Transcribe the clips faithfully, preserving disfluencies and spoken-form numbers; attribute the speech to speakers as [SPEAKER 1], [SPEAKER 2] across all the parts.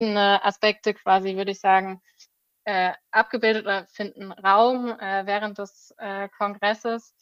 [SPEAKER 1] verschiedene Aspekte quasi, würde ich sagen, äh, abgebildet oder finden Raum äh, während des äh, Kongresses.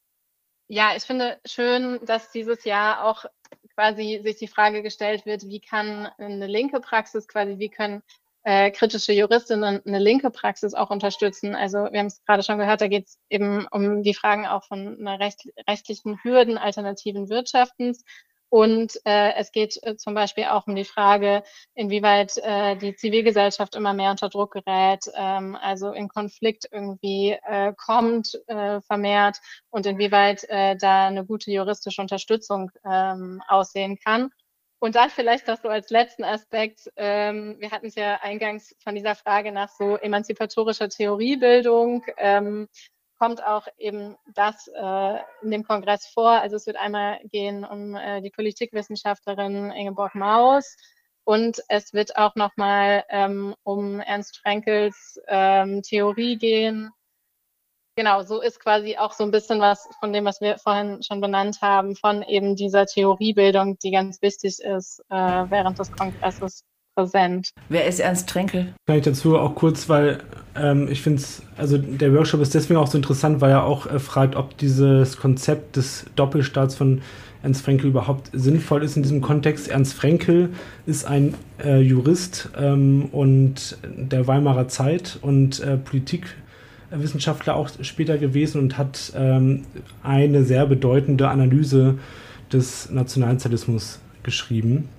[SPEAKER 1] Ja, ich finde schön, dass dieses Jahr auch quasi sich die Frage gestellt wird, wie kann eine linke Praxis quasi, wie können äh, kritische Juristinnen eine linke Praxis auch unterstützen. Also wir haben es gerade schon gehört, da geht es eben um die Fragen auch von einer recht, rechtlichen Hürden alternativen Wirtschaftens. Und äh, es geht äh, zum Beispiel auch um die Frage, inwieweit äh, die Zivilgesellschaft immer mehr unter Druck gerät, ähm, also in Konflikt irgendwie äh, kommt äh, vermehrt und inwieweit äh, da eine gute juristische Unterstützung ähm, aussehen kann. Und dann vielleicht noch so als letzten Aspekt, ähm, wir hatten es ja eingangs von dieser Frage nach so emanzipatorischer Theoriebildung, ähm, kommt auch eben das äh, in dem Kongress vor. Also es wird einmal gehen um äh, die Politikwissenschaftlerin Ingeborg Maus und es wird auch nochmal ähm, um Ernst Frankls ähm, Theorie gehen. Genau, so ist quasi auch so ein bisschen was von dem, was wir vorhin schon benannt haben, von eben dieser Theoriebildung, die ganz wichtig ist, äh, während des Kongresses präsent.
[SPEAKER 2] Wer ist Ernst Frankl?
[SPEAKER 3] Kann ich dazu auch kurz, weil ähm, ich finde es, also der Workshop ist deswegen auch so interessant, weil er auch äh, fragt, ob dieses Konzept des Doppelstaats von Ernst Frankl überhaupt sinnvoll ist in diesem Kontext. Ernst Frankl ist ein äh, Jurist ähm, und der Weimarer Zeit und äh, Politikwissenschaftler auch später gewesen und hat ähm, eine sehr bedeutende Analyse des Nationalsozialismus geschrieben.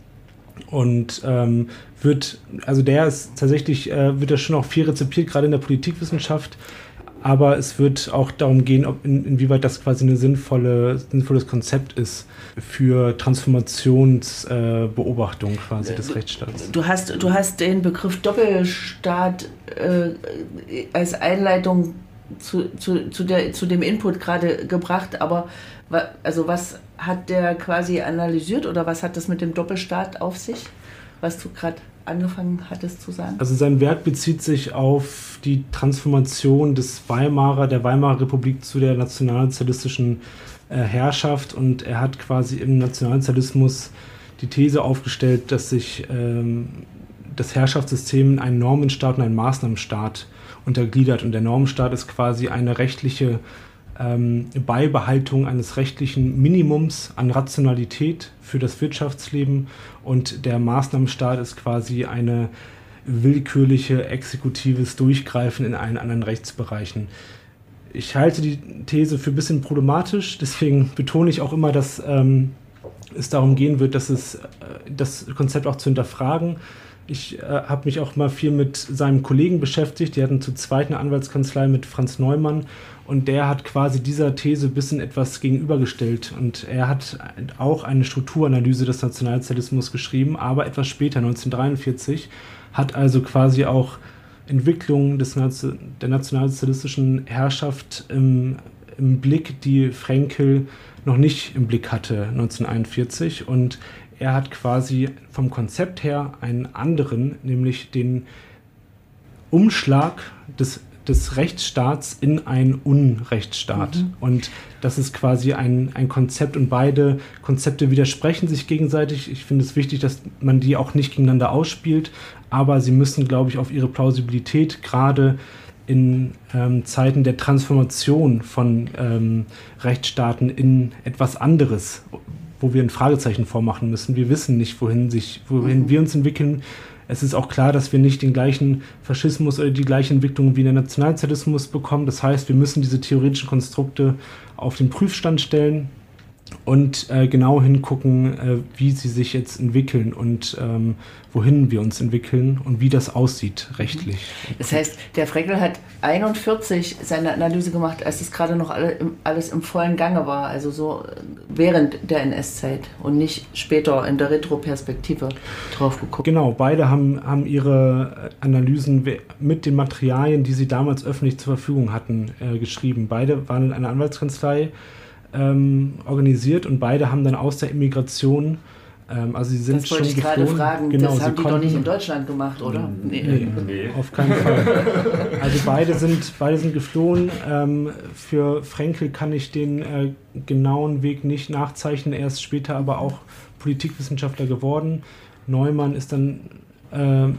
[SPEAKER 3] Und ähm, wird, also der ist tatsächlich, äh, wird das schon auch viel rezipiert, gerade in der Politikwissenschaft, aber es wird auch darum gehen, ob in, inwieweit das quasi ein sinnvolle, sinnvolles Konzept ist für Transformationsbeobachtung äh, quasi des Rechtsstaats.
[SPEAKER 2] Du hast, du hast den Begriff Doppelstaat äh, als Einleitung zu, zu, zu, der, zu dem Input gerade gebracht, aber wa, also was hat der quasi analysiert oder was hat das mit dem Doppelstaat auf sich, was du gerade angefangen hattest zu sagen?
[SPEAKER 3] Also sein Werk bezieht sich auf die Transformation des Weimarer, der Weimarer Republik zu der nationalsozialistischen äh, Herrschaft und er hat quasi im Nationalsozialismus die These aufgestellt, dass sich ähm, das Herrschaftssystem in einen Normenstaat und einen Maßnahmenstaat untergliedert und der Normenstaat ist quasi eine rechtliche ähm, Beibehaltung eines rechtlichen Minimums an Rationalität für das Wirtschaftsleben und der Maßnahmenstaat ist quasi eine willkürliche, exekutives Durchgreifen in allen anderen Rechtsbereichen. Ich halte die These für ein bisschen problematisch, deswegen betone ich auch immer, dass ähm, es darum gehen wird, dass es, äh, das Konzept auch zu hinterfragen. Ich äh, habe mich auch mal viel mit seinem Kollegen beschäftigt, die hatten zu zweit eine Anwaltskanzlei mit Franz Neumann und der hat quasi dieser These ein bisschen etwas gegenübergestellt und er hat auch eine Strukturanalyse des Nationalsozialismus geschrieben, aber etwas später, neunzehnhundertdreiundvierzig, hat also quasi auch Entwicklung des, der nationalsozialistischen Herrschaft im, im Blick, die Frankl noch nicht im Blick hatte, neunzehnhunderteinundvierzig und er hat quasi vom Konzept her einen anderen, nämlich den Umschlag des, des Rechtsstaats in einen Unrechtsstaat. Mhm. Und das ist quasi ein, ein Konzept und beide Konzepte widersprechen sich gegenseitig. Ich finde es wichtig, dass man die auch nicht gegeneinander ausspielt, aber sie müssen, glaube ich, auf ihre Plausibilität gerade in ähm, Zeiten der Transformation von ähm, Rechtsstaaten in etwas anderes, wo wir ein Fragezeichen vormachen müssen. Wir wissen nicht, wohin, sich, wohin mhm. wir uns entwickeln. Es ist auch klar, dass wir nicht den gleichen Faschismus oder die gleiche Entwicklung wie der Nationalsozialismus bekommen. Das heißt, wir müssen diese theoretischen Konstrukte auf den Prüfstand stellen und äh, genau hingucken, äh, wie sie sich jetzt entwickeln und ähm, wohin wir uns entwickeln und wie das aussieht rechtlich.
[SPEAKER 2] Das heißt, der Frankl hat einundvierzig seine Analyse gemacht, als es gerade noch alle im, alles im vollen Gange war, also so während der N S-Zeit und nicht später in der Retroperspektive drauf geguckt.
[SPEAKER 3] Genau, beide haben, haben ihre Analysen mit den Materialien, die sie damals öffentlich zur Verfügung hatten, äh, geschrieben. Beide waren in einer Anwaltskanzlei Ähm, organisiert und beide haben dann aus der Immigration, ähm, also sie sind
[SPEAKER 2] das wollte
[SPEAKER 3] schon
[SPEAKER 2] ich gerade
[SPEAKER 3] geflohen.
[SPEAKER 2] fragen,
[SPEAKER 3] Genau,
[SPEAKER 2] das haben die
[SPEAKER 3] konnten,
[SPEAKER 2] doch nicht in Deutschland gemacht, oder?
[SPEAKER 3] Nee, nee, nee. Auf keinen Fall. Also beide sind, beide sind geflohen. Ähm, für Frankl kann ich den äh, genauen Weg nicht nachzeichnen, er ist später aber auch Politikwissenschaftler geworden. Neumann ist dann äh,